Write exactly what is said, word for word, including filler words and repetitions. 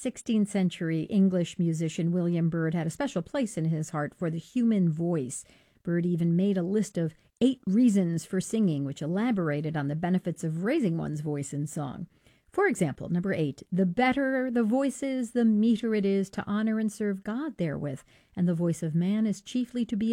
sixteenth century English musician William Byrd had a special place in his heart for the human voice. Byrd even made a list of eight reasons for singing, which elaborated on the benefits of raising one's voice in song. For example, number eight, the better the voice is, the meeter it is to honor and serve God therewith, and the voice of man is chiefly to be